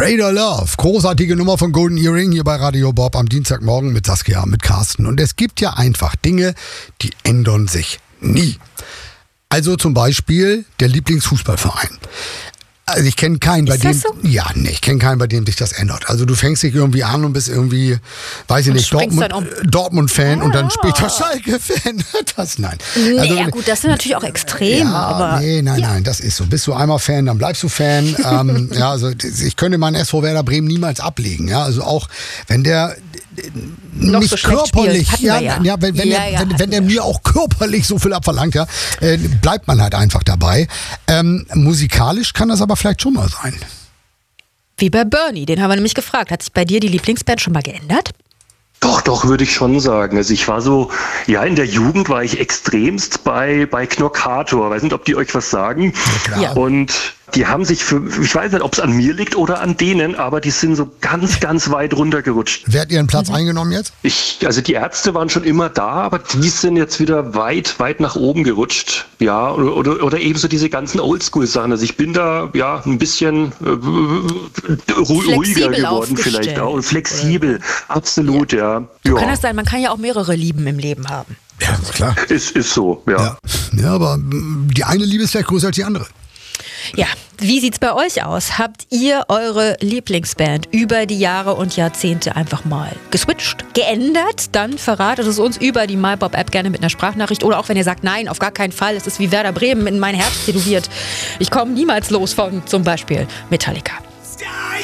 Greater Love, großartige Nummer von Golden Earring hier bei Radio Bob am Dienstagmorgen mit Saskia, mit Carsten. Und es gibt ja einfach Dinge, die ändern sich nie. Also zum Beispiel der Lieblingsfußballverein. Also ich kenne keinen, bei dem, so? Ich kenne keinen, bei dem sich das ändert. Also du fängst dich irgendwie an und bist irgendwie, weiß ich nicht, Dortmund-Fan und dann später Schalke-Fan. Nein. Nee, Also, ja gut, das sind natürlich auch Extreme, aber... Nein, das ist so. Bist du einmal Fan, dann bleibst du Fan. Also ich könnte meinen SV Werder Bremen niemals ablegen. Ja, also auch wenn der noch nicht so körperlich, wenn der mir auch körperlich so viel abverlangt, bleibt man halt einfach dabei. Musikalisch kann das aber vielleicht schon mal sein. Wie bei Bernie, den haben wir nämlich gefragt. Hat sich bei dir die Lieblingsband schon mal geändert? Doch, würde ich schon sagen. Also ich war so, in der Jugend war ich extremst bei Knockator. Weiß nicht, ob die euch was sagen. Ja, klar. Und die haben sich ich weiß nicht, ob es an mir liegt oder an denen, aber die sind so ganz, ganz weit runtergerutscht. Wer hat ihren Platz eingenommen jetzt? Also die Ärzte waren schon immer da, aber die sind jetzt wieder weit nach oben gerutscht. Ja, oder ebenso diese ganzen Oldschool-Sachen. Also ich bin da, ein bisschen ruhiger geworden vielleicht auch. Und flexibel, absolut, ja. Kann das sein, man kann ja auch mehrere Lieben im Leben haben. Ja, klar. Ist so, ja. Ja, aber die eine Liebe ist vielleicht größer als die andere. Ja, wie sieht's bei euch aus? Habt ihr eure Lieblingsband über die Jahre und Jahrzehnte einfach mal geswitcht, geändert? Dann verratet es uns über die MyBob-App gerne mit einer Sprachnachricht oder auch wenn ihr sagt, nein, auf gar keinen Fall, es ist wie Werder Bremen in mein Herz tätowiert. Ich komme niemals los von zum Beispiel Metallica.